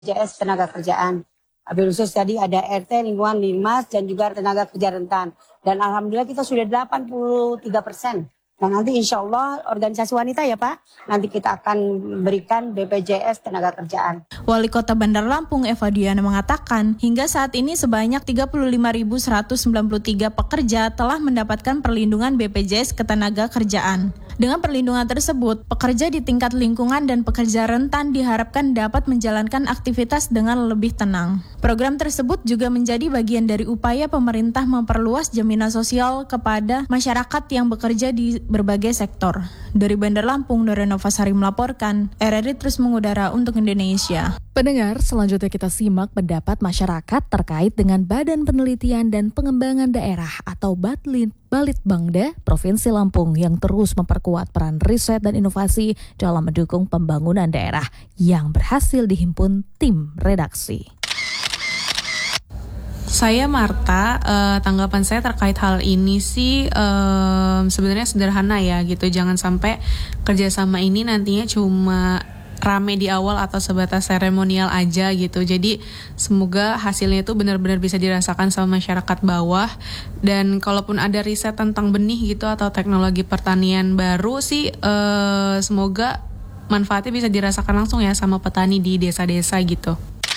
BPJS tenaga kerjaan. Wabil khusus tadi ada RT, lingkungan, Linmas, dan juga tenaga kerja rentan. Dan alhamdulillah kita sudah 83%. Nah nanti insya Allah organisasi wanita ya Pak, nanti kita akan berikan BPJS tenaga kerjaan. Wali Kota Bandar Lampung Eva Diana mengatakan, hingga saat ini sebanyak 35.193 pekerja telah mendapatkan perlindungan BPJS ketenaga kerjaan. Dengan perlindungan tersebut, pekerja di tingkat lingkungan dan pekerja rentan diharapkan dapat menjalankan aktivitas dengan lebih tenang. Program tersebut juga menjadi bagian dari upaya pemerintah memperluas jaminan sosial kepada masyarakat yang bekerja di berbagai sektor. Dari Bandar Lampung, Nurena Fasari melaporkan, RRI terus mengudara untuk Indonesia. Pendengar, selanjutnya kita simak pendapat masyarakat terkait dengan Badan Penelitian dan Pengembangan Daerah atau Balitbangda Provinsi Lampung yang terus memperkuat peran riset dan inovasi dalam mendukung pembangunan daerah yang berhasil dihimpun tim redaksi. Saya Marta, tanggapan saya terkait hal ini sih sebenarnya sederhana ya gitu. Jangan sampai kerjasama ini nantinya cuma rame di awal atau sebatas seremonial aja gitu. Jadi semoga hasilnya itu benar-benar bisa dirasakan sama masyarakat bawah. Dan kalaupun ada riset tentang benih gitu atau teknologi pertanian baru sih semoga manfaatnya bisa dirasakan langsung ya sama petani di desa-desa gitu.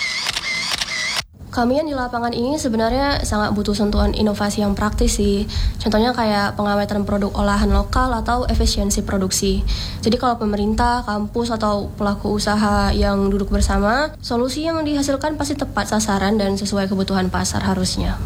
Kami yang di lapangan ini sebenarnya sangat butuh sentuhan inovasi yang praktis sih. Contohnya kayak pengawetan produk olahan lokal atau efisiensi produksi. Jadi kalau pemerintah, kampus, atau pelaku usaha yang duduk bersama, solusi yang dihasilkan pasti tepat sasaran dan sesuai kebutuhan pasar harusnya.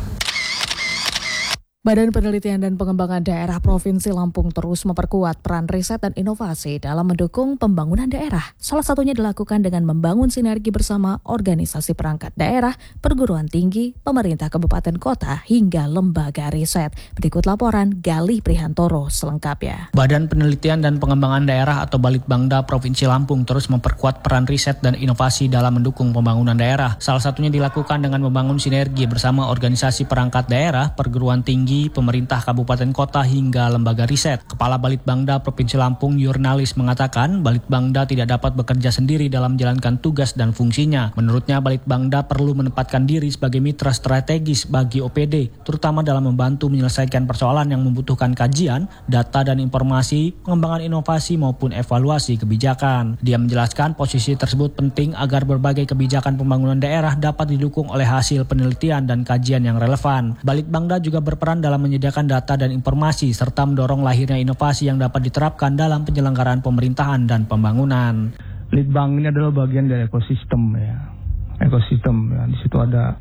Badan Penelitian dan Pengembangan Daerah Provinsi Lampung terus memperkuat peran riset dan inovasi dalam mendukung pembangunan daerah. Salah satunya dilakukan dengan membangun sinergi bersama organisasi perangkat daerah, perguruan tinggi, pemerintah kabupaten kota, hingga lembaga riset. Berikut laporan Galih Prihantoro selengkapnya. Badan Penelitian dan Pengembangan Daerah atau Balitbangda Provinsi Lampung terus memperkuat peran riset dan inovasi dalam mendukung pembangunan daerah. Salah satunya dilakukan dengan membangun sinergi bersama organisasi perangkat daerah, perguruan tinggi, pemerintah kabupaten kota hingga lembaga riset. Kepala Balitbangda Provinsi Lampung Yurnalis mengatakan Balitbangda tidak dapat bekerja sendiri dalam menjalankan tugas dan fungsinya. Menurutnya Balitbangda perlu menempatkan diri sebagai mitra strategis bagi OPD, terutama dalam membantu menyelesaikan persoalan yang membutuhkan kajian, data dan informasi, pengembangan inovasi maupun evaluasi kebijakan. Dia menjelaskan posisi tersebut penting agar berbagai kebijakan pembangunan daerah dapat didukung oleh hasil penelitian dan kajian yang relevan. Balitbangda juga berperan dalam menyediakan data dan informasi serta mendorong lahirnya inovasi yang dapat diterapkan dalam penyelenggaraan pemerintahan dan pembangunan. Litbang ini adalah bagian dari ekosistem ya. Ekosistem ya. Di situ ada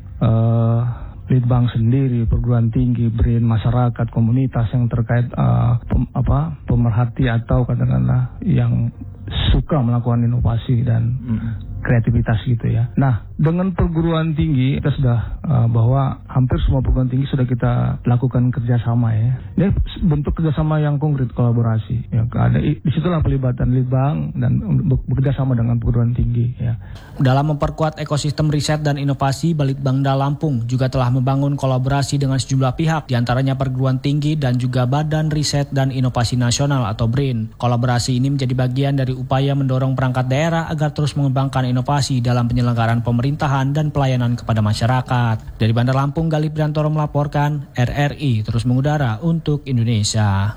Litbang sendiri, perguruan tinggi, BRIN, masyarakat, komunitas yang terkait pemerhati atau katakanlah yang suka melakukan inovasi dan kreativitas gitu ya. Nah, dengan perguruan tinggi kita sudah bahwa hampir semua perguruan tinggi sudah kita lakukan kerjasama ya. Ini bentuk kerjasama yang konkret, kolaborasi. Ya, ada disitulah pelibatan Litbang dan bekerjasama dengan perguruan tinggi ya. Dalam memperkuat ekosistem riset dan inovasi, Balitbangda Lampung juga telah membangun kolaborasi dengan sejumlah pihak, diantaranya perguruan tinggi dan juga Badan Riset dan Inovasi Nasional atau BRIN. Kolaborasi ini menjadi bagian dari upaya mendorong perangkat daerah agar terus mengembangkan inovasi dalam penyelenggaraan pemerintahan dan pelayanan kepada masyarakat. Dari Bandar Lampung, Galih Prihantoro melaporkan, RRI terus mengudara untuk Indonesia.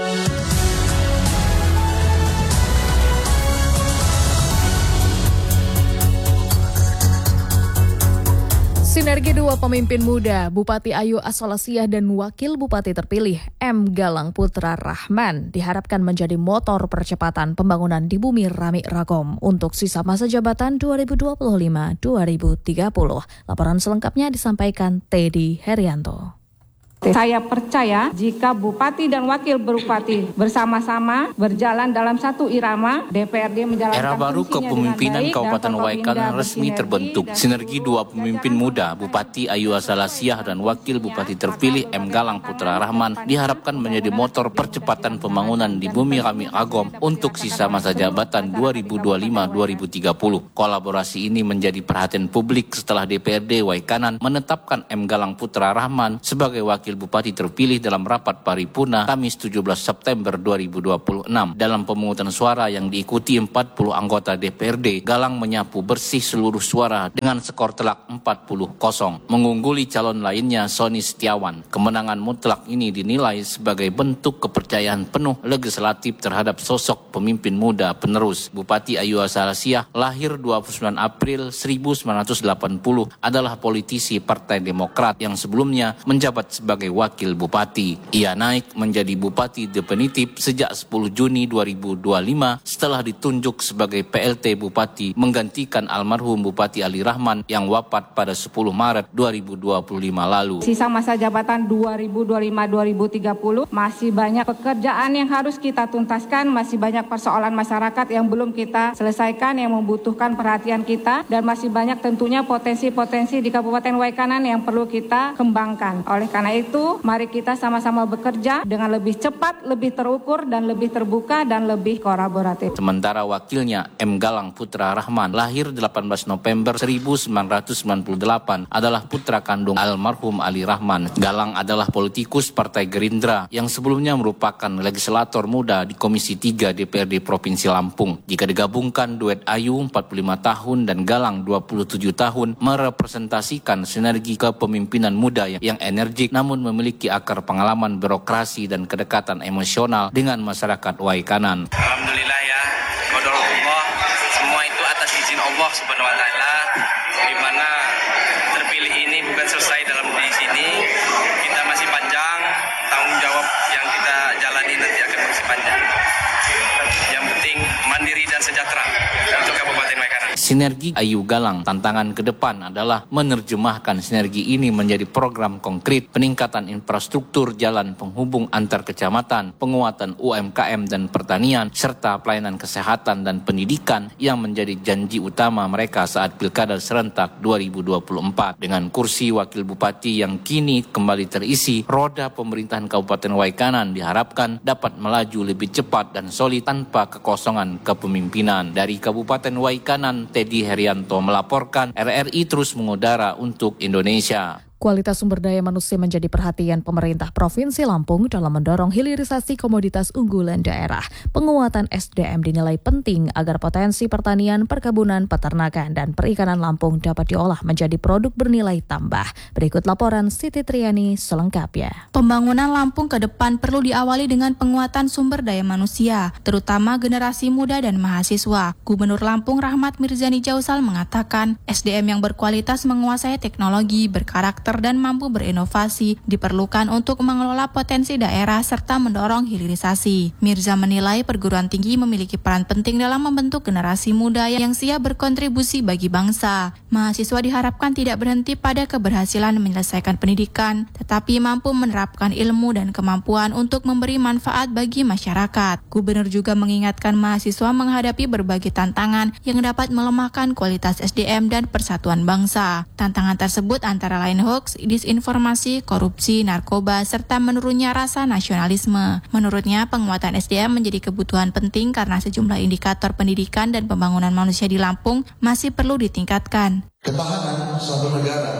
Sinergi dua pemimpin muda, Bupati Ayu Asolasiah dan Wakil Bupati terpilih M. Galang Putra Rahman diharapkan menjadi motor percepatan pembangunan di Bumi Rami Ragom untuk sisa masa jabatan 2025-2030. Laporan selengkapnya disampaikan Teddy Herianto. Saya percaya jika Bupati dan Wakil Bupati bersama-sama berjalan dalam satu irama, DPRD menjalankan era baru kepemimpinan Kabupaten Waikanan resmi terbentuk. Sinergi dua pemimpin muda, Bupati Ayu Asolasiah dan Wakil Bupati terpilih M. Galang Putra Rahman diharapkan menjadi motor percepatan pembangunan di Bumi Rami Ragom untuk sisa masa jabatan 2025-2030. Kolaborasi ini menjadi perhatian publik setelah DPRD Waikanan menetapkan M. Galang Putra Rahman sebagai Wakil Wakil Bupati terpilih dalam rapat paripurna Kamis 17 September 2026. Dalam pemungutan suara yang diikuti 40 anggota DPRD, Galang menyapu bersih seluruh suara dengan skor telak 40-0, mengungguli calon lainnya Sony Setiawan. Kemenangan mutlak ini dinilai sebagai bentuk kepercayaan penuh legislatif terhadap sosok pemimpin muda penerus. Bupati Ayu Azalasiah lahir 29 April 1980, adalah politisi Partai Demokrat yang sebelumnya menjabat sebagai wakil bupati. Ia naik menjadi bupati definitif sejak 10 Juni 2025 setelah ditunjuk sebagai PLT Bupati menggantikan almarhum Bupati Ali Rahman yang wafat pada 10 Maret 2025 lalu. Sisa masa jabatan 2025-2030 masih banyak pekerjaan yang harus kita tuntaskan, masih banyak persoalan masyarakat yang belum kita selesaikan yang membutuhkan perhatian kita, dan masih banyak tentunya potensi-potensi di Kabupaten Waikanan yang perlu kita kembangkan. Oleh karena itu, mari kita sama-sama bekerja dengan lebih cepat, lebih terukur, dan lebih terbuka, dan lebih kolaboratif. Sementara wakilnya M. Galang Putra Rahman lahir 18 November 1998, adalah putra kandung almarhum Ali Rahman. Galang adalah politikus Partai Gerindra yang sebelumnya merupakan legislator muda di Komisi 3 DPRD Provinsi Lampung. Jika digabungkan, duet Ayu 45 tahun dan Galang 27 tahun merepresentasikan sinergi kepemimpinan muda yang energik namun memiliki akar pengalaman birokrasi dan kedekatan emosional dengan masyarakat Waikanan. Alhamdulillah ya, qadarullah, semua itu atas izin Allah Subhanahu wa taala, di mana terpilih ini bukan selesai dalam di sini. Kita masih panjang, tanggung jawab yang kita jalani nanti akan masih panjang. Yang penting mandiri dan sejahtera untuk Kabupaten Waikanan. Sinergi Ayu Galang, tantangan ke depan adalah menerjemahkan sinergi ini menjadi program konkret peningkatan infrastruktur jalan penghubung antar kecamatan, penguatan UMKM dan pertanian, serta pelayanan kesehatan dan pendidikan yang menjadi janji utama mereka saat Pilkada serentak 2024. Dengan kursi Wakil Bupati yang kini kembali terisi, roda pemerintahan Kabupaten Waikanan diharapkan dapat melaju lebih cepat dan solid tanpa kekosongan kepemimpinan. Dari Kabupaten Waikanan, Teddy Herianto melaporkan, RRI terus mengudara untuk Indonesia. Kualitas sumber daya manusia menjadi perhatian pemerintah Provinsi Lampung dalam mendorong hilirisasi komoditas unggulan daerah. Penguatan SDM dinilai penting agar potensi pertanian, perkebunan, peternakan, dan perikanan Lampung dapat diolah menjadi produk bernilai tambah. Berikut laporan Siti Triani selengkapnya. Pembangunan Lampung ke depan perlu diawali dengan penguatan sumber daya manusia, terutama generasi muda dan mahasiswa. Gubernur Lampung Rahmat Mirzani Jausal mengatakan, SDM yang berkualitas menguasai teknologi, berkarakter, dan mampu berinovasi diperlukan untuk mengelola potensi daerah serta mendorong hilirisasi. Mirza menilai perguruan tinggi memiliki peran penting dalam membentuk generasi muda yang siap berkontribusi bagi bangsa. Mahasiswa diharapkan tidak berhenti pada keberhasilan menyelesaikan pendidikan, tetapi mampu menerapkan ilmu dan kemampuan untuk memberi manfaat bagi masyarakat. Gubernur juga mengingatkan mahasiswa menghadapi berbagai tantangan yang dapat melemahkan kualitas SDM dan persatuan bangsa. Tantangan tersebut antara lain hoax, disinformasi, korupsi, narkoba, serta menurunnya rasa nasionalisme. Menurutnya, penguatan SDM menjadi kebutuhan penting karena sejumlah indikator pendidikan dan pembangunan manusia di Lampung masih perlu ditingkatkan. Ketahanan suatu negara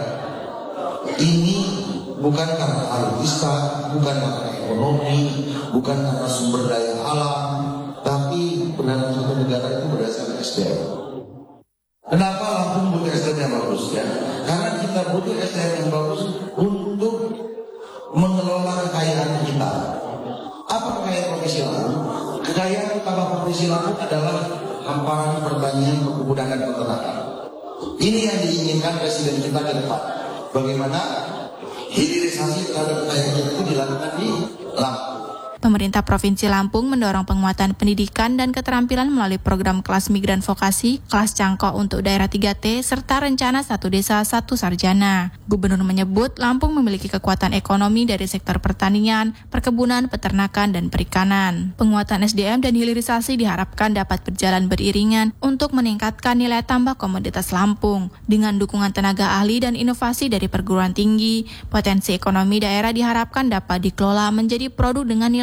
ini bukan karena alutsista, bukan karena ekonomi, bukan karena sumber daya alam, tapi ketahanan suatu negara itu berdasarkan SDM. Kenapa Lampung butuh SDM yang bagus ya? Karena kita butuh SDM yang bagus untuk mengelola kekayaan kita. Apa kekayaan Provinsi Lampung? Kekayaan utama Provinsi Lampung adalah hamparan pertanian, perkebunan, dan peternakan. Ini yang diinginkan Presiden kita ke depan. Bagaimana hilirisasi terhadap kekayaan itu dilakukan di Lampung. Pemerintah Provinsi Lampung mendorong penguatan pendidikan dan keterampilan melalui program kelas migran vokasi, kelas cangkok untuk daerah 3T, serta rencana 1 desa 1 sarjana. Gubernur menyebut Lampung memiliki kekuatan ekonomi dari sektor pertanian, perkebunan, peternakan, dan perikanan. Penguatan SDM dan hilirisasi diharapkan dapat berjalan beriringan untuk meningkatkan nilai tambah komoditas Lampung. Dengan dukungan tenaga ahli dan inovasi dari perguruan tinggi, potensi ekonomi daerah diharapkan dapat dikelola menjadi produk dengan nilai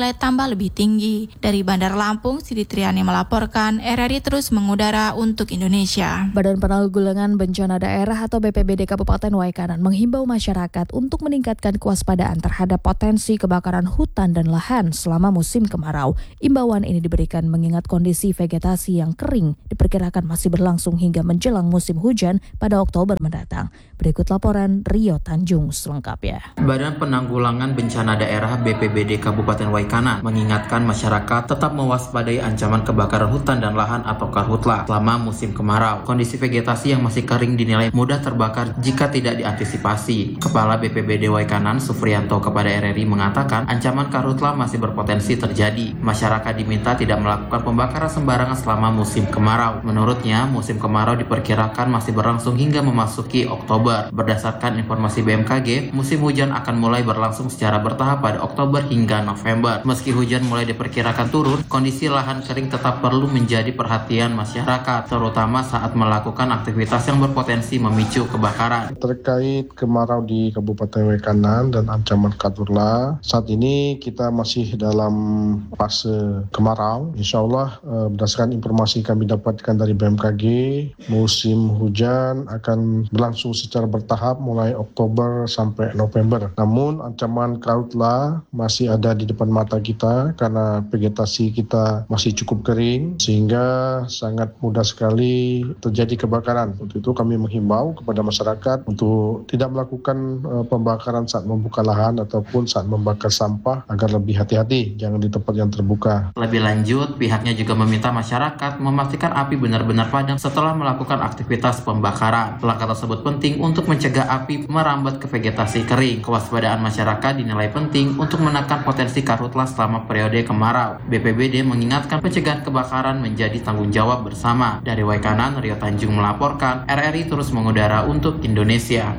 dinilai tambah lebih tinggi. Dari Bandar Lampung, Siti Triani melaporkan, RRI terus mengudara untuk Indonesia. Badan Penanggulangan Bencana Daerah atau BPBD Kabupaten Waikanan menghimbau masyarakat untuk meningkatkan kewaspadaan terhadap potensi kebakaran hutan dan lahan selama musim kemarau. Imbauan ini diberikan mengingat kondisi vegetasi yang kering diperkirakan masih berlangsung hingga menjelang musim hujan pada Oktober mendatang. Berikut laporan Rio Tanjung selengkapnya. Badan Penanggulangan Bencana Daerah BPBD Kabupaten Waikanan mengingatkan masyarakat tetap mewaspadai ancaman kebakaran hutan dan lahan atau karhutla selama musim kemarau. Kondisi vegetasi yang masih kering dinilai mudah terbakar jika tidak diantisipasi. Kepala BPBD Waikanan Sufrianto kepada RRI mengatakan ancaman karhutla masih berpotensi terjadi. Masyarakat diminta tidak melakukan pembakaran sembarangan selama musim kemarau. Menurutnya, musim kemarau diperkirakan masih berlangsung hingga memasuki Oktober. Berdasarkan informasi BMKG, musim hujan akan mulai berlangsung secara bertahap pada Oktober hingga November. Meski hujan mulai diperkirakan turun, kondisi lahan kering tetap perlu menjadi perhatian masyarakat, terutama saat melakukan aktivitas yang berpotensi memicu kebakaran. Terkait kemarau di Kabupaten Waikanan dan ancaman karhutla, saat ini kita masih dalam fase kemarau. Insya Allah, berdasarkan informasi kami dapatkan dari BMKG, musim hujan akan berlangsung secara bertahap mulai Oktober sampai November. Namun ancaman karhutla masih ada di depan mata kita karena vegetasi kita masih cukup kering sehingga sangat mudah sekali terjadi kebakaran. Untuk itu kami menghimbau kepada masyarakat untuk tidak melakukan pembakaran saat membuka lahan ataupun saat membakar sampah agar lebih hati-hati, jangan di tempat yang terbuka. Lebih lanjut, pihaknya juga meminta masyarakat memastikan api benar-benar padam setelah melakukan aktivitas pembakaran. Langkah tersebut penting untuk mencegah api merambat ke vegetasi kering. Kewaspadaan masyarakat dinilai penting untuk menekan potensi karhutla selama periode kemarau. BPBD mengingatkan pencegahan kebakaran menjadi tanggung jawab bersama. Dari Waikanan, Rio Tanjung melaporkan, RRI terus mengudara untuk Indonesia.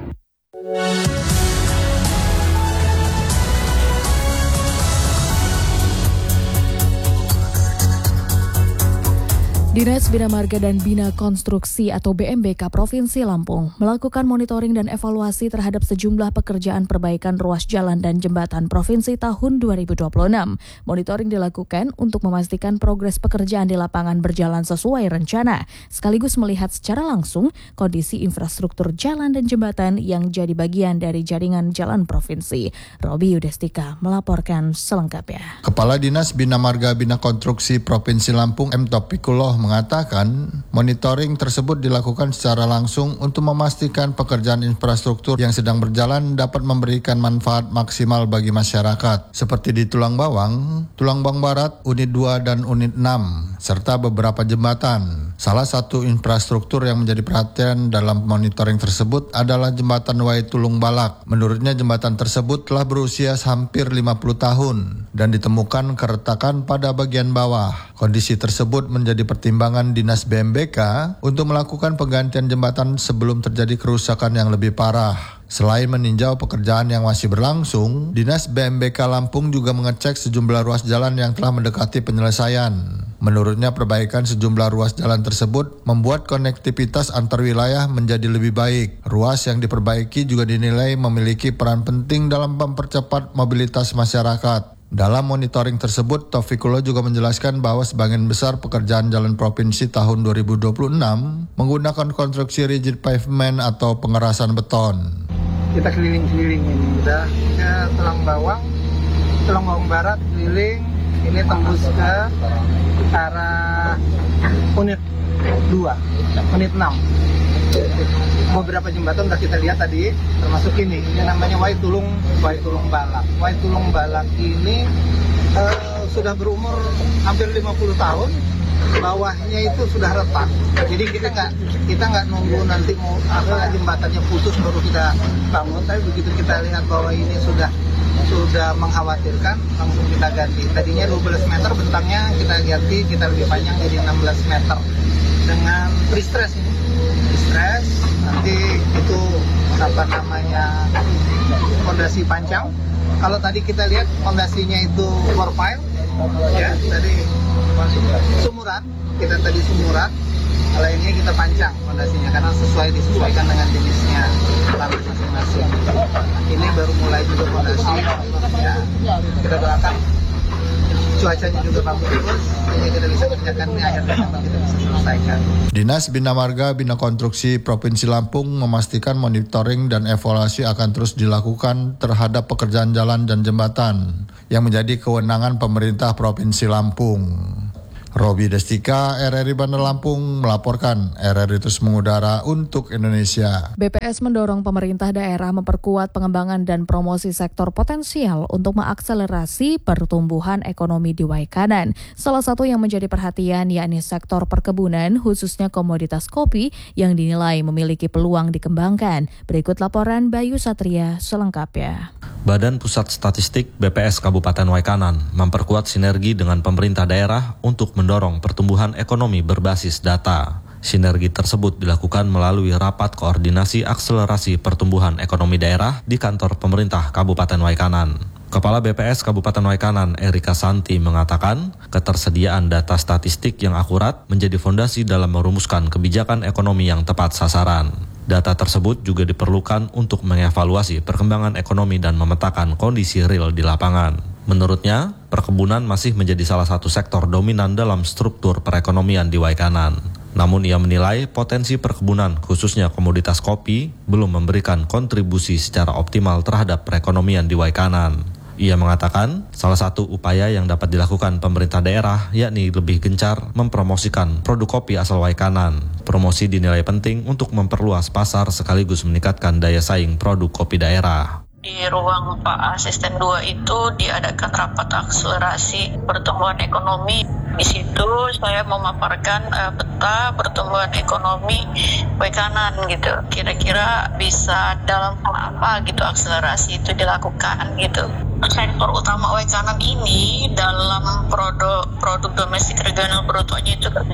Dinas Bina Marga dan Bina Konstruksi atau BMBK Provinsi Lampung melakukan monitoring dan evaluasi terhadap sejumlah pekerjaan perbaikan ruas jalan dan jembatan Provinsi tahun 2026. Monitoring dilakukan untuk memastikan progres pekerjaan di lapangan berjalan sesuai rencana, sekaligus melihat secara langsung kondisi infrastruktur jalan dan jembatan yang jadi bagian dari jaringan jalan provinsi. Robi Yudestika melaporkan selengkapnya. Kepala Dinas Bina Marga Bina Konstruksi Provinsi Lampung M. Topikuloh mengatakan monitoring tersebut dilakukan secara langsung untuk memastikan pekerjaan infrastruktur yang sedang berjalan dapat memberikan manfaat maksimal bagi masyarakat, seperti di Tulang Bawang Barat, Unit 2 dan Unit 6, serta beberapa jembatan. Salah satu infrastruktur yang menjadi perhatian dalam monitoring tersebut adalah jembatan Wai Tulung Balak. Menurutnya jembatan tersebut telah berusia hampir 50 tahun dan ditemukan keretakan pada bagian bawah. Kondisi tersebut menjadi pertimbangan Dinas BMBK untuk melakukan penggantian jembatan sebelum terjadi kerusakan yang lebih parah. Selain meninjau pekerjaan yang masih berlangsung, Dinas BMBK Lampung juga mengecek sejumlah ruas jalan yang telah mendekati penyelesaian. Menurutnya perbaikan sejumlah ruas jalan tersebut membuat konektivitas antar wilayah menjadi lebih baik. Ruas yang diperbaiki juga dinilai memiliki peran penting dalam mempercepat mobilitas masyarakat. Dalam monitoring tersebut, Taufikullah juga menjelaskan bahwa sebagian besar pekerjaan jalan provinsi tahun 2026 menggunakan konstruksi rigid pavement atau pengerasan beton. Kita keliling-keliling ini, udah ke Tulang Bawang Barat keliling, ini tembus ke arah Unit 2, Unit 6. Beberapa jembatan udah kita lihat tadi, termasuk ini namanya Wai Tulung Balak. Wai Tulung Balak ini sudah berumur hampir 50 tahun, bawahnya itu sudah retak. Jadi kita nggak nunggu nanti mau jembatannya putus baru kita bangun. Tapi begitu kita lihat bahwa ini sudah mengkhawatirkan, langsung kita ganti. Tadinya 12 meter bentangnya kita ganti, kita lebih panjang jadi 16 meter dengan pre-stress ini. Pre-stress nanti itu fondasi pancang. Kalau tadi kita lihat fondasinya itu core pile, ya tadi sumuran, kita tadi sumuran. Kalau ini kita pancang fondasinya karena disesuaikan dengan jenisnya tanah masing-masing. Ini baru mulai juga fondasi, ya kita doakan cuacanya juga bagus, sehingga kita bisa kerjakan di akhir Desember kita bisa selesaikan. Dinas Bina Marga Bina Konstruksi Provinsi Lampung memastikan monitoring dan evaluasi akan terus dilakukan terhadap pekerjaan jalan dan jembatan yang menjadi kewenangan pemerintah Provinsi Lampung. Robi Destika, RRI Bandar Lampung melaporkan. RRI terus mengudara untuk Indonesia. BPS mendorong pemerintah daerah memperkuat pengembangan dan promosi sektor potensial untuk mengakselerasi pertumbuhan ekonomi di Waikanan. Salah satu yang menjadi perhatian yakni sektor perkebunan, khususnya komoditas kopi yang dinilai memiliki peluang dikembangkan. Berikut laporan Bayu Satria selengkapnya. Badan Pusat Statistik BPS Kabupaten Waikanan memperkuat sinergi dengan pemerintah daerah untuk mendorong pertumbuhan ekonomi berbasis data. Sinergi tersebut dilakukan melalui rapat koordinasi akselerasi pertumbuhan ekonomi daerah di kantor pemerintah Kabupaten Waikanan. Kepala BPS Kabupaten Waikanan, Erika Santi, mengatakan ketersediaan data statistik yang akurat menjadi fondasi dalam merumuskan kebijakan ekonomi yang tepat sasaran. Data tersebut juga diperlukan untuk mengevaluasi perkembangan ekonomi dan memetakan kondisi real di lapangan. Menurutnya, perkebunan masih menjadi salah satu sektor dominan dalam struktur perekonomian di Waikanan. Namun ia menilai potensi perkebunan, khususnya komoditas kopi, belum memberikan kontribusi secara optimal terhadap perekonomian di Waikanan. Ia mengatakan salah satu upaya yang dapat dilakukan pemerintah daerah yakni lebih gencar mempromosikan produk kopi asal Waikanan. Promosi dinilai penting untuk memperluas pasar sekaligus meningkatkan daya saing produk kopi daerah. Di ruang Pak Asisten 2 itu diadakan rapat akselerasi pertumbuhan ekonomi. Di situ saya memaparkan peta pertumbuhan ekonomi Waikanan gitu. Kira-kira bisa dalam apa gitu akselerasi itu dilakukan gitu. Sektor utama Waikanan ini dalam produk domestik regional brutonya itu kan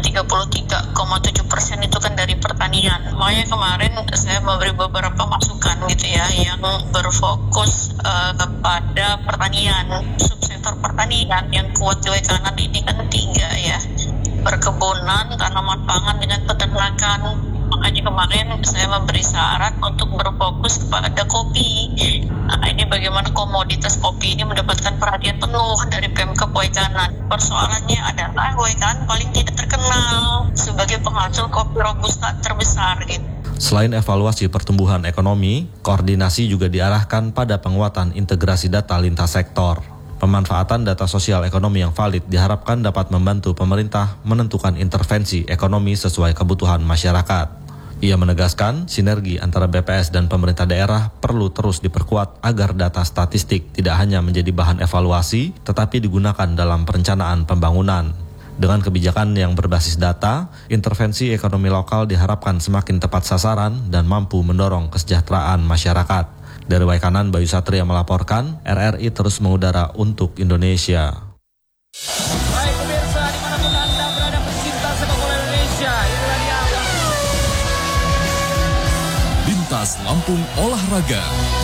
33,7% itu kan dari pertanian. Makanya kemarin saya memberi beberapa masukan gitu ya yang berfokus kepada pertanian. Subsektor pertanian yang kuat di Waikanan ini kan 3 ya. Perkebunan, tanaman pangan dengan peternakan. Makanya kemarin saya memberi syarat untuk berfokus kepada kopi. Nah, ini bagaimana komoditas kopi ini mendapatkan perhatian penuh dari Pemkab Waikanan. Persoalannya adalah Waikanan paling tidak terkenal sebagai penghasil kopi robusta terbesar gitu. Selain evaluasi pertumbuhan ekonomi, koordinasi juga diarahkan pada penguatan integrasi data lintas sektor. Pemanfaatan data sosial ekonomi yang valid diharapkan dapat membantu pemerintah menentukan intervensi ekonomi sesuai kebutuhan masyarakat. Ia menegaskan sinergi antara BPS dan pemerintah daerah perlu terus diperkuat agar data statistik tidak hanya menjadi bahan evaluasi, tetapi digunakan dalam perencanaan pembangunan. Dengan kebijakan yang berbasis data, intervensi ekonomi lokal diharapkan semakin tepat sasaran dan mampu mendorong kesejahteraan masyarakat. Dari Waikanan, Bayu Satria melaporkan, RRI terus mengudara untuk Indonesia. Baik pemirsa, dimanapun Anda berada pecinta sepak bola Indonesia, inilah dia Lintas Lampung Olahraga.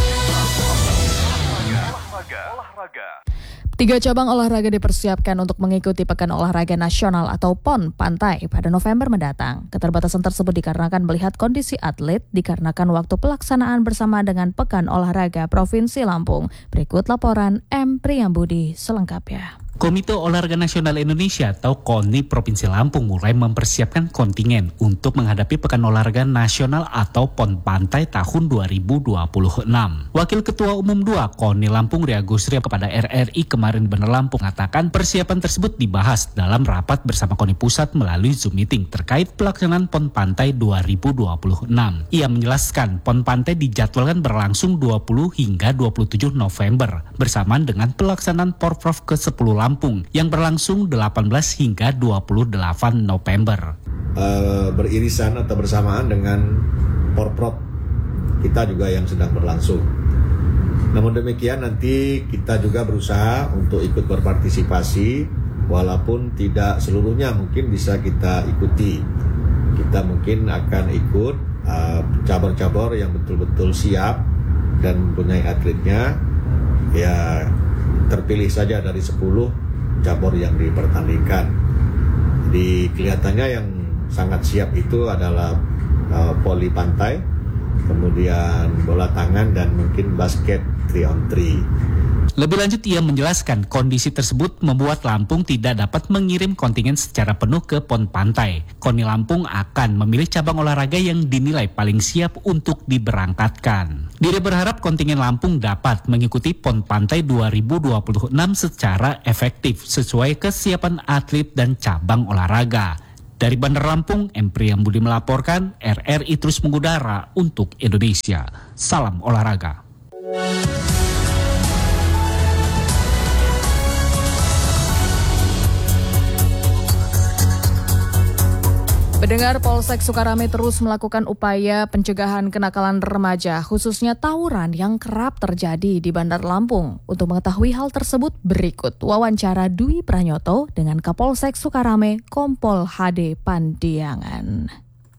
3 cabang olahraga dipersiapkan untuk mengikuti Pekan Olahraga Nasional atau PON Pantai pada November mendatang. Keterbatasan tersebut dikarenakan melihat kondisi atlet dikarenakan waktu pelaksanaan bersama dengan Pekan Olahraga Provinsi Lampung. Berikut laporan M. Priyambudi selengkapnya. Komite Olahraga Nasional Indonesia atau KONI Provinsi Lampung mulai mempersiapkan kontingen untuk menghadapi Pekan Olahraga Nasional atau PON Pantai tahun 2026. Wakil Ketua Umum 2 KONI Lampung Ria Gusri kepada RRI kemarin di Bandar Lampung mengatakan persiapan tersebut dibahas dalam rapat bersama KONI Pusat melalui Zoom meeting terkait pelaksanaan PON Pantai 2026. Ia menjelaskan PON Pantai dijadwalkan berlangsung 20 hingga 27 November bersamaan dengan pelaksanaan Porprov ke-10 Lampung yang berlangsung 18 hingga 28 November. Beririsan atau bersamaan dengan Porprov kita juga yang sedang berlangsung. Namun demikian nanti kita juga berusaha untuk ikut berpartisipasi walaupun tidak seluruhnya mungkin bisa kita ikuti. Kita mungkin akan ikut cabur-cabur yang betul-betul siap dan mempunyai atletnya. Ya terpilih saja dari 10 cabur yang dipertandingkan. Jadi kelihatannya yang sangat siap itu adalah voli pantai, kemudian bola tangan dan mungkin basket 3-on-3. Lebih lanjut, ia menjelaskan kondisi tersebut membuat Lampung tidak dapat mengirim kontingen secara penuh ke PON Pantai. KONI Lampung akan memilih cabang olahraga yang dinilai paling siap untuk diberangkatkan. Dia berharap kontingen Lampung dapat mengikuti PON Pantai 2026 secara efektif sesuai kesiapan atlet dan cabang olahraga. Dari Bandar Lampung, M. Priyambudi melaporkan, RRI terus mengudara untuk Indonesia. Salam olahraga. Pendengar, Polsek Sukarame terus melakukan upaya pencegahan kenakalan remaja, khususnya tawuran yang kerap terjadi di Bandar Lampung. Untuk mengetahui hal tersebut, berikut wawancara Dwi Pranyoto dengan Kapolsek Sukarame, Kompol HD Pandiangan.